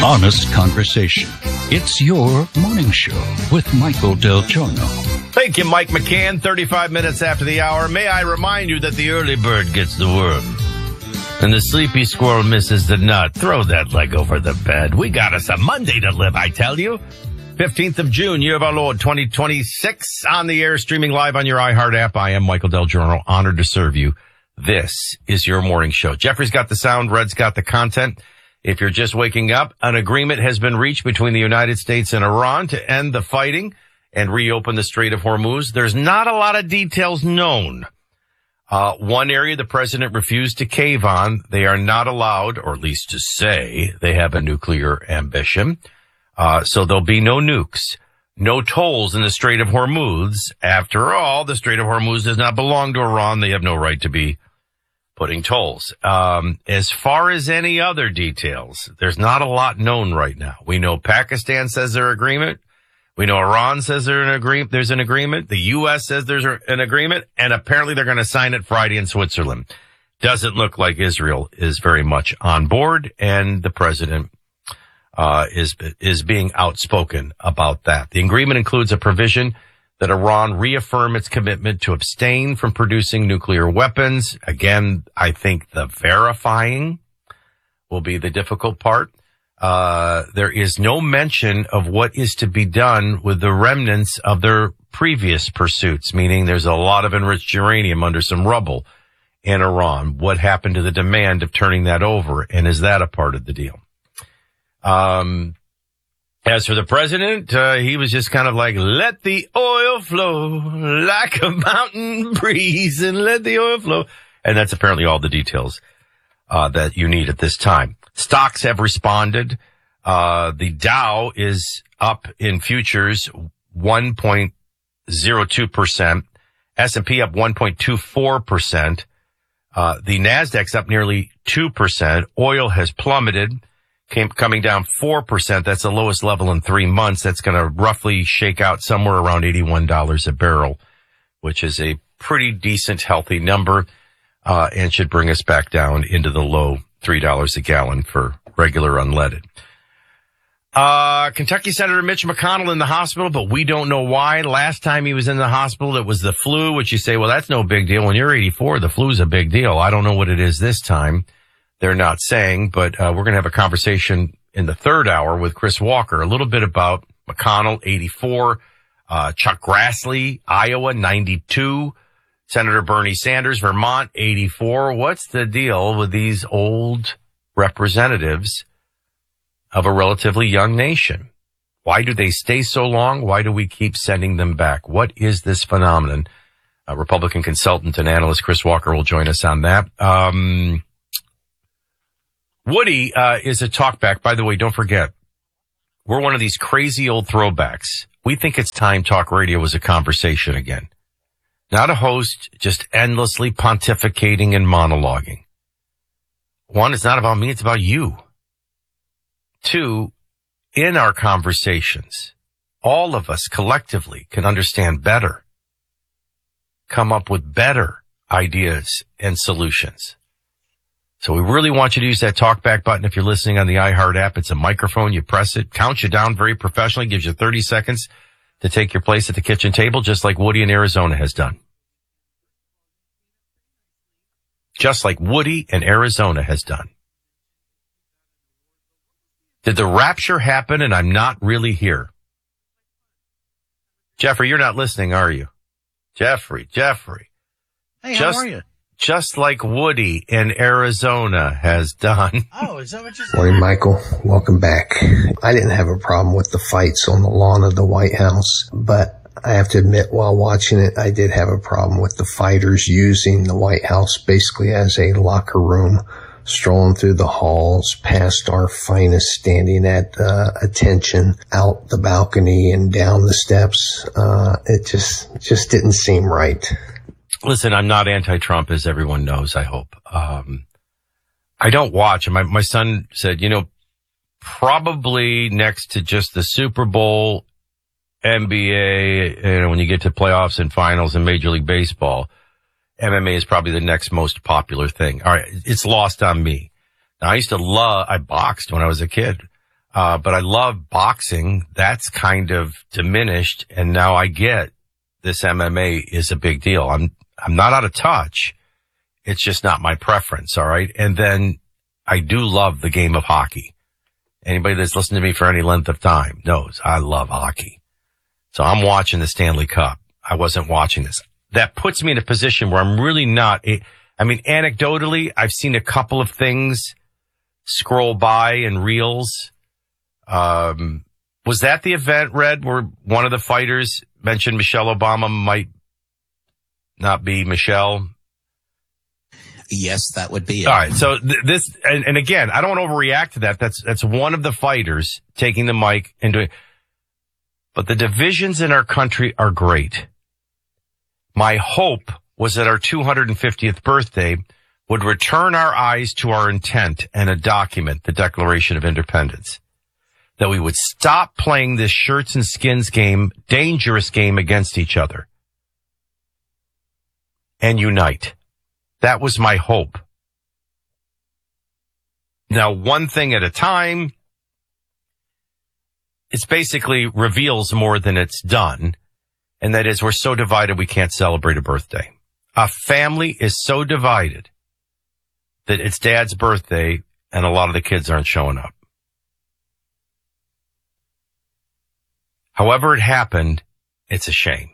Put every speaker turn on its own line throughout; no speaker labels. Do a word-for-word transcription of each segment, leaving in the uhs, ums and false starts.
honest conversation. It's your morning show with Michael Del Giorno.
Thank you, Mike McCann. thirty-five minutes after the hour. May I remind you that the early bird gets the worm and the sleepy squirrel misses the nut. Throw that leg over the bed. We got us a Monday to live, I tell you. fifteenth of June, year of our Lord, twenty twenty-six, on the air, streaming live on your iHeart app. I am Michael Del Giorno, honored to serve you. This is your morning show. Jeffrey's got the sound, Red's got the content. If you're just waking up, an agreement has been reached between the United States and Iran to end the fighting and reopen the Strait of Hormuz. There's not a lot of details known. Uh, one area the president refused to cave on. They are not allowed, or at least to say, they have a nuclear ambition. Uh, so there'll be no nukes, no tolls in the Strait of Hormuz. After all, the Strait of Hormuz does not belong to Iran. They have no right to be putting tolls. Um, as far as any other details, there's not a lot known right now. We know Pakistan says their agreement. We know Iran says there's an agreement. There's an agreement. The U S says there's an agreement, and apparently they're going to sign it Friday in Switzerland. Doesn't look like Israel is very much on board, and the president uh is is being outspoken about that. The agreement includes a provision that Iran reaffirm its commitment to abstain from producing nuclear weapons. Again, I think the verifying will be the difficult part. Uh, there is no mention of what is to be done with the remnants of their previous pursuits, meaning there's a lot of enriched uranium under some rubble in Iran. What happened to the demand of turning that over? And is that a part of the deal? Um, As for the president, uh, he was just kind of like, let the oil flow like a mountain breeze and let the oil flow. And that's apparently all the details uh that you need at this time. Stocks have responded. Uh the Dow is up in futures one point zero two percent. S and P up one point two four percent. Uh the Nasdaq's up nearly two percent. Oil has plummeted. Came coming down four percent. That's the lowest level in three months. That's going to roughly shake out somewhere around eighty-one dollars a barrel, which is a pretty decent, healthy number, uh, and should bring us back down into the low three dollars a gallon for regular unleaded. Uh, Kentucky Senator Mitch McConnell in the hospital, but we don't know why. Last time he was in the hospital, it was the flu, which you say, well, that's no big deal. When you're eighty-four, the flu's a big deal. I don't know what it is this time. They're not saying, but uh, we're going to have a conversation in the third hour with Chris Walker, a little bit about McConnell, eighty-four, uh, Chuck Grassley, Iowa, ninety-two, Senator Bernie Sanders, Vermont, eighty-four. What's the deal with these old representatives of a relatively young nation? Why do they stay so long? Why do we keep sending them back? What is this phenomenon? A Republican consultant and analyst Chris Walker will join us on that. Um... Woody uh, is a talkback. By the way, don't forget, we're one of these crazy old throwbacks. We think it's time talk radio was a conversation again. Not a host, just endlessly pontificating and monologuing. One, it's not about me, it's about you. Two, in our conversations, all of us collectively can understand better, come up with better ideas and solutions. So we really want you to use that talkback button. If you're listening on the iHeart app, it's a microphone. You press it, counts you down very professionally, gives you thirty seconds to take your place at the kitchen table, just like Woody in Arizona has done. Just like Woody in Arizona has done. Did the rapture happen and I'm not really here? Jeffrey, you're not listening, are you? Jeffrey, Jeffrey.
Hey,
just,
how are you?
Just like Woody in Arizona has done.
Oh, is that what you're saying?
Morning, Michael. Welcome back. I didn't have a problem with the fights on the lawn of the White House, but I have to admit, while watching it, I did have a problem with the fighters using the White House basically as a locker room, strolling through the halls, past our finest standing at uh, attention, out the balcony and down the steps. Uh, it just just didn't seem right.
Listen, I'm not anti-Trump, as everyone knows, I hope. Um, I don't watch. My, my son said, you know, probably next to just the Super Bowl, N B A, you know, when you get to playoffs and finals in Major League Baseball, M M A is probably the next most popular thing. All right. It's lost on me. Now, I used to love, I boxed when I was a kid. Uh, but I love boxing. That's kind of diminished. And now I get this M M A is a big deal. I'm, I'm not out of touch. It's just not my preference. All right. And then I do love the game of hockey. Anybody that's listened to me for any length of time knows I love hockey. So I'm watching the Stanley Cup. I wasn't watching this. That puts me in a position where I'm really not. I mean, anecdotally, I've seen a couple of things scroll by in reels. Um, was that the event, Red, where one of the fighters mentioned Michelle Obama might not be Michelle?
Yes, that would be it.
All right. So th- this, and, and again, I don't want to overreact to that. That's, that's one of the fighters taking the mic and doing, but the divisions in our country are great. My hope was that our two hundred fiftieth birthday would return our eyes to our intent and a document, the Declaration of Independence, that we would stop playing this shirts and skins game, dangerous game against each other and unite. That was my hope. Now, one thing at a time, it's basically reveals more than it's done. And that is, we're so divided we can't celebrate a birthday. A family is so divided that it's dad's birthday and a lot of the kids aren't showing up. However it happened, it's a shame.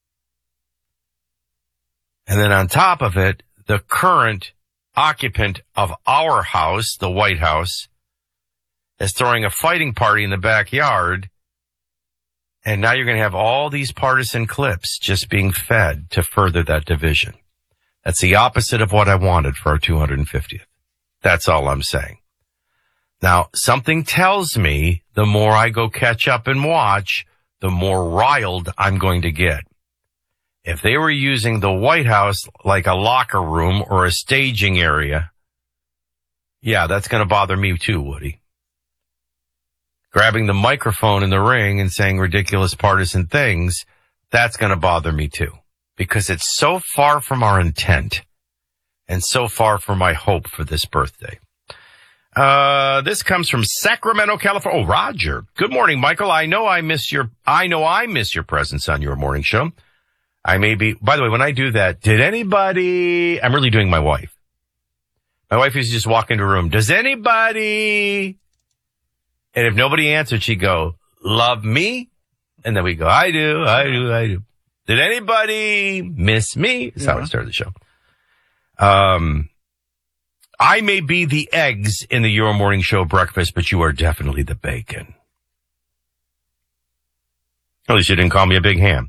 And then on top of it, the current occupant of our house, the White House, is throwing a fighting party in the backyard. And now you're going to have all these partisan clips just being fed to further that division. That's the opposite of what I wanted for our two hundred fiftieth. That's all I'm saying. Now, something tells me the more I go catch up and watch, the more riled I'm going to get. If they were using the White House like a locker room or a staging area, yeah, that's going to bother me too, Woody. Grabbing the microphone in the ring and saying ridiculous partisan things, that's going to bother me too. Because it's so far from our intent and so far from my hope for this birthday. Uh, this comes from Sacramento, California. Oh, Roger. Good morning, Michael. I know I miss your, I know I miss your presence on your morning show. I may be, by the way, when I do that, did anybody, I'm really doing my wife. My wife used to just walk into a room. Does anybody, and if nobody answered, she'd go, love me? And then we go, I do, I do, I do. Did anybody miss me? That's yeah. how I started the show. Um, I may be the eggs in the Your Morning Show breakfast, but you are definitely the bacon. At least you didn't call me a big ham.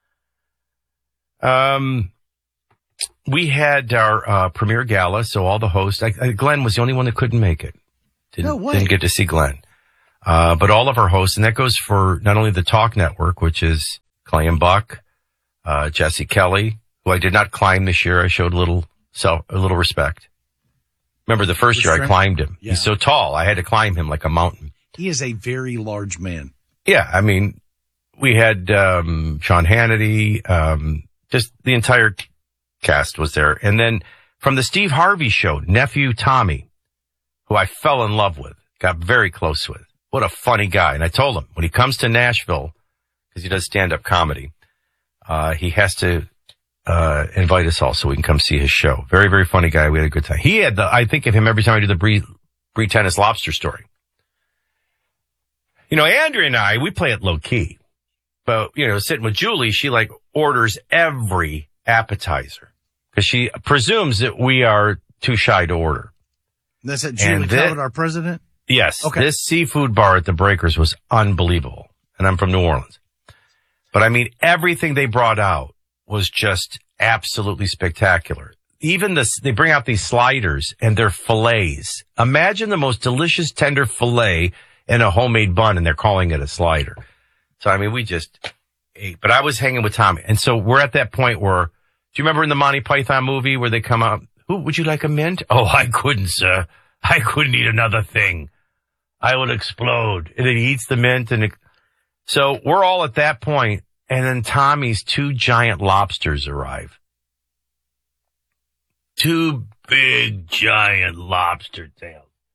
Um, we had our uh, premiere gala, so all the hosts, I, I, Glenn was the only one that couldn't make it. Didn't,
no way.
Didn't get to see Glenn. Uh, but all of our hosts, and that goes for not only the Talk Network, which is Clay and Buck, uh, Jesse Kelly, who I did not climb this year. I showed a little self, a little respect. Remember the first year I climbed him. Yeah. He's so tall. I had to climb him like a mountain.
He is a very large man.
Yeah. I mean, we had, um, Sean Hannity, um, just the entire cast was there. And then from the Steve Harvey show, nephew Tommy, who I fell in love with, got very close with. What a funny guy. And I told him when he comes to Nashville, because he does stand-up comedy, uh, he has to, uh, invite us all so we can come see his show. Very, very funny guy. We had a good time. He had the, I think of him every time I do the Bree, Bree Tennis Lobster story. You know, Andrea and I, we play it low key, but, you know, sitting with Julie, she like orders every appetizer because she presumes that we are too shy to order.
That's at Julie Covert, our president?
Yes.
Okay.
This seafood bar at the Breakers was unbelievable. And I'm from New Orleans. But I mean, everything they brought out was just absolutely spectacular. Even this, they bring out these sliders and they're fillets. Imagine the most delicious tender fillet in a homemade bun and they're calling it a slider. So, I mean, we just ate, but I was hanging with Tommy. And so we're at that point where, do you remember in the Monty Python movie where they come out, who would you like a mint? Oh, I couldn't, sir. I couldn't eat another thing. I would explode. And then he eats the mint and it, so we're all at that point. And then Tommy's two giant lobsters arrive. Two big giant lobster tails.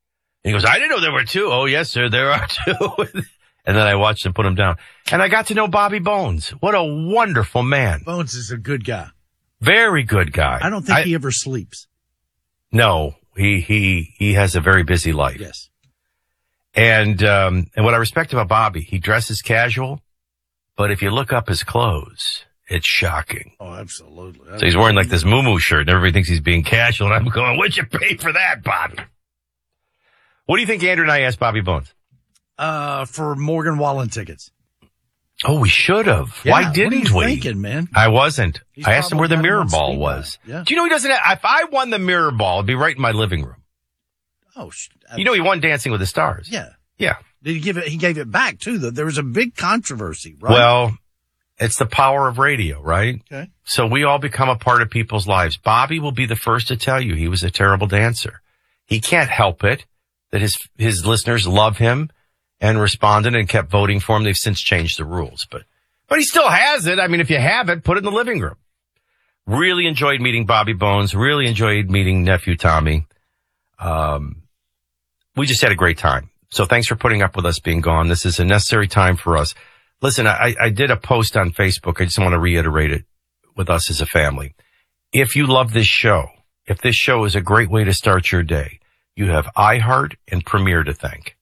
he goes, I didn't know there were two. Oh, yes, sir, there are two. And then I watched him put them down. And I got to know Bobby Bones. What a wonderful man.
Bones is a good guy.
Very good guy.
I don't think
I,
he ever sleeps.
No, he, he, he has a very busy life.
Yes.
And, um, and what I respect about Bobby, he dresses casual, but if you look up his clothes, it's shocking.
Oh, absolutely.
So he's wearing like this muumuu shirt and everybody thinks he's being casual. And I'm going, what'd you pay for that, Bobby? What do you think Andrew and I asked Bobby Bones?
Uh, for Morgan Wallen tickets.
Oh, we should have.
Yeah,
Why didn't
what are you
we?
thinking, man?
I wasn't.
He's
I asked him where the
probably
mirror
on
ball
speed
was.
dial. Yeah.
Do you know he doesn't have, if I won the mirror ball, it'd be right in my living room.
Oh, sh-
You know he won Dancing with the Stars.
yeah.
Yeah.
Did he give it? He gave it back too. Though there was a big controversy, right?
Well, it's the power of radio, right?
Okay.
So we all become a part of people's lives. Bobby will be the first to tell you he was a terrible dancer. He can't help it that his, his listeners love him and responded and kept voting for him. They've since changed the rules, but, but he still has it. I mean, if you have it, put it in the living room. Really enjoyed meeting Bobby Bones. Really enjoyed meeting nephew Tommy. Um, we just had a great time. So thanks for putting up with us being gone. This is a necessary time for us. Listen, I, I did a post on Facebook. I just want to reiterate it with us as a family. If you love this show, if this show is a great way to start your day, you have iHeart and Premiere to thank.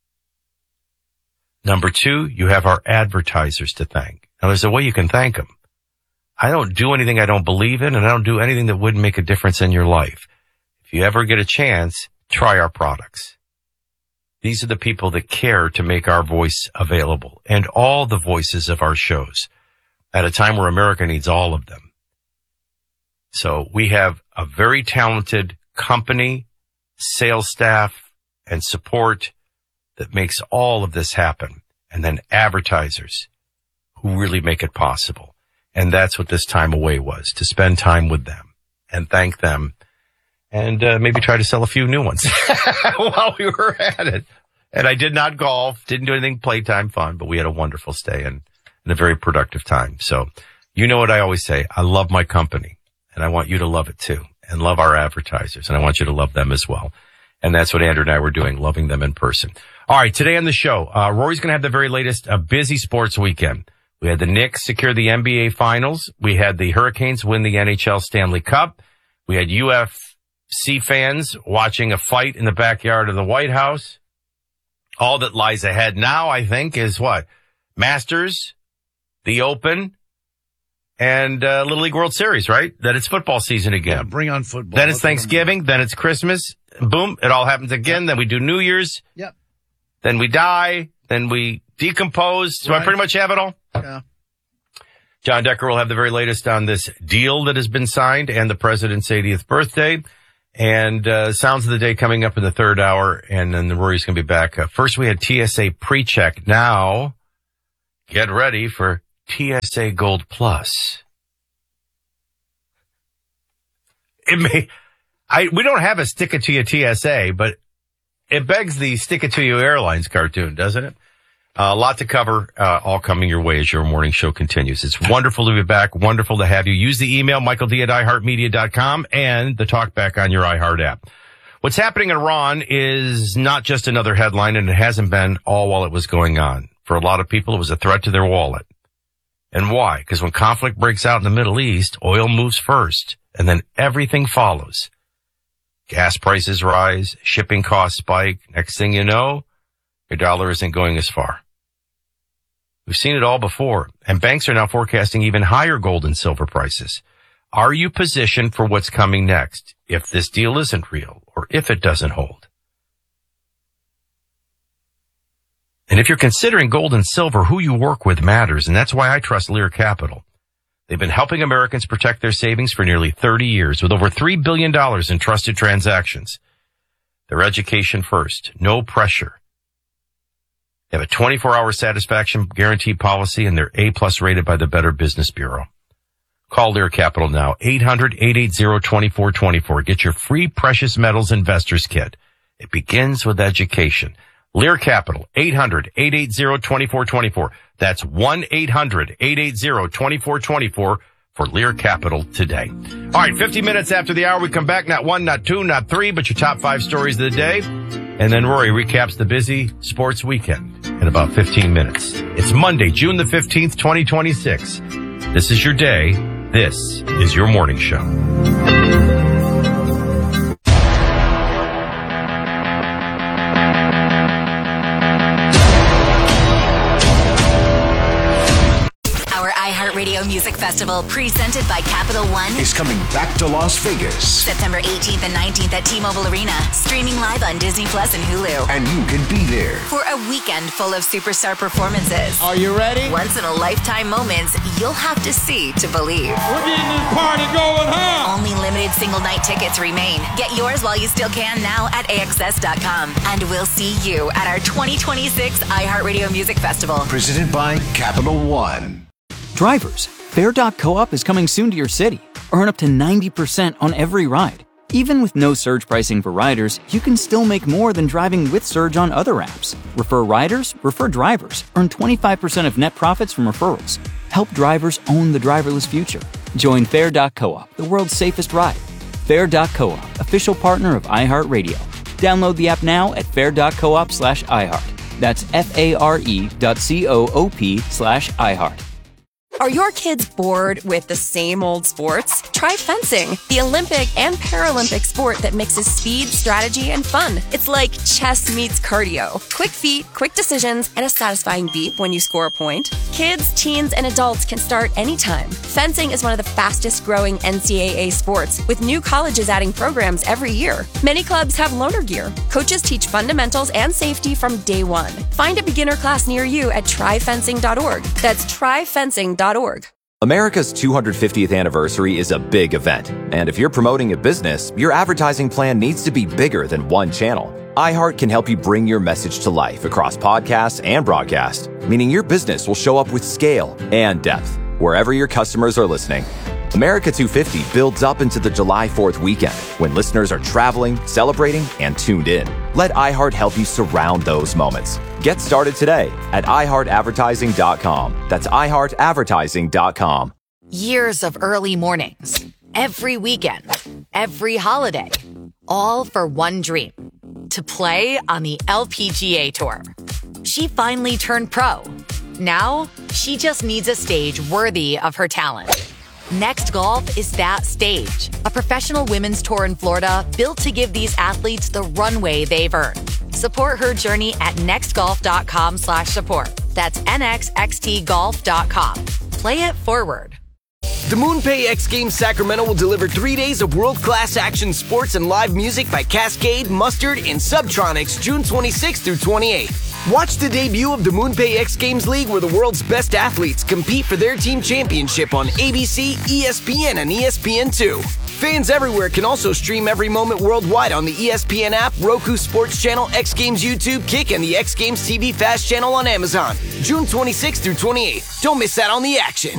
Number two, you have our advertisers to thank. Now, there's a way you can thank them. I don't do anything I don't believe in, and I don't do anything that wouldn't make a difference in your life. If you ever get a chance, try our products. These are the people that care to make our voice available and all the voices of our shows at a time where America needs all of them. So we have a very talented company, sales staff, and support that makes all of this happen. And then advertisers who really make it possible. And that's what this time away was, to spend time with them and thank them. And uh, maybe try to sell a few new ones while we were at it. And I did not golf, didn't do anything playtime fun, but we had a wonderful stay and, and a very productive time. So you know what I always say, I love my company and I want you to love it too and love our advertisers and I want you to love them as well. And that's what Andrew and I were doing, loving them in person. All right, today on the show, uh, Rory's going to have the very latest uh, busy sports weekend. We had the Knicks secure the N B A Finals. We had the Hurricanes win the N H L Stanley Cup. We had U F C fans watching a fight in the backyard of the White House. All that lies ahead now, I think, is what? Masters, the Open, and uh, Little League World Series, right? That it's football season again.
Yeah, bring on football.
Then it's Thanksgiving. Then it's Christmas. Boom, it all happens again. Then we do New Year's.
Yep.
Then we die. Then we decompose. So
Right.
I pretty much have it all.
Yeah.
John Decker will have the very latest on this deal that has been signed and the president's eightieth birthday. And uh sounds of the day coming up in the third hour. And then the Rory's going to be back. Uh, first, we had T S A pre-check. Now, get ready for T S A Gold Plus. It may, I, we don't have a stick it to you T S A, but it begs the stick it to you airlines cartoon, doesn't it? Uh, a lot to cover, uh, all coming your way as your morning show continues. It's wonderful to be back. Wonderful to have you. Use the email, Michael D at i heart media dot com and the talkback on your iHeart app. What's happening in Iran is not just another headline, and it hasn't been all while it was going on. For a lot of people, it was a threat to their wallet. And why? Because when conflict breaks out in the Middle East, oil moves first, and then everything follows. Gas prices rise, shipping costs spike. Next thing you know, your dollar isn't going as far. We've seen it all before, and banks are now forecasting even higher gold and silver prices. Are you positioned for what's coming next if this deal isn't real or if it doesn't hold? And if you're considering gold and silver, who you work with matters, and that's why I trust Lear Capital. They've been helping Americans protect their savings for nearly thirty years with over three billion dollars in trusted transactions. Their education first, no pressure. They have a twenty-four hour satisfaction guarantee policy, and they're A-plus rated by the Better Business Bureau. Call Lear Capital now, eight hundred, eight eight zero, two four two four. Get your free Precious Metals Investors Kit. It begins with education. Lear Capital, eight hundred, eight eight zero, two four two four. That's one eight hundred, eight eight zero, two four two four for Lear Capital today. All right, fifty minutes after the hour, we come back. Not one, not two, not three, but your top five stories of the day. And then Rory recaps the busy sports weekend in about fifteen minutes. It's Monday, June the fifteenth, twenty twenty-six. This is your day. This is your morning show.
Radio Music Festival, presented by Capital One,
is coming back to Las Vegas.
September eighteenth and nineteenth at T-Mobile Arena, streaming live on Disney Plus and Hulu.
And you can be there
for a weekend full of superstar performances.
Are you ready?
Once-in-a-lifetime moments you'll have to see to believe.
We're getting this party going, huh?
Only limited single-night tickets remain. Get yours while you still can now at A X S dot com. And we'll see you at our twenty twenty-six iHeartRadio Music Festival.
Presented by Capital One.
Drivers, Fare dot coop is coming soon to your city. Earn up to ninety percent on every ride. Even with no surge pricing for riders, you can still make more than driving with Surge on other apps. Refer riders, refer drivers. Earn twenty-five percent of net profits from referrals. Help drivers own the driverless future. Join Fare dot coop, the world's safest ride. Fare dot coop, official partner of iHeartRadio. Download the app now at fare dot coop slash iHeart. That's F-A-R-E dot C-O-O-P slash iHeart.
Are your kids bored with the same old sports? Try fencing, the Olympic and Paralympic sport that mixes speed, strategy, and fun. It's like chess meets cardio. Quick feet, quick decisions, and a satisfying beep when you score a point. Kids, teens, and adults can start anytime. Fencing is one of the fastest growing N C double A sports, with new colleges adding programs every year. Many clubs have loaner gear. Coaches teach fundamentals and safety from day one. Find a beginner class near you at try fencing dot org. That's try fencing dot org.
America's two hundred fiftieth anniversary is a big event, and if you're promoting a business, your advertising plan needs to be bigger than one channel. iHeart can help you bring your message to life across podcasts and broadcast, meaning your business will show up with scale and depth wherever your customers are listening. America two fifty builds up into the July fourth weekend when listeners are traveling, celebrating, and tuned in. Let iHeart help you surround those moments. Get started today at i heart advertising dot com. That's i heart advertising dot com.
Years of early mornings, every weekend, every holiday, all for one dream: to play on the L P G A Tour. She finally turned pro. Now, she just needs a stage worthy of her talent. Next Golf is that stage, a professional women's tour in Florida built to give these athletes the runway they've earned. Support her journey at next golf dot com slash support. That's N X X T golf dot com. Play it forward.
The MoonPay X Games Sacramento will deliver three days of world-class action sports and live music by Cascade, Mustard, and Subtronics June twenty-sixth through twenty-eighth. Watch the debut of the MoonPay X Games League, where the world's best athletes compete for their team championship on A B C, E S P N, and E S P N two. Fans everywhere can also stream every moment worldwide on the E S P N app, Roku Sports Channel, X Games YouTube, Kick, and the X Games T V Fast channel on Amazon. June twenty-sixth through twenty-eighth. Don't miss out on the action.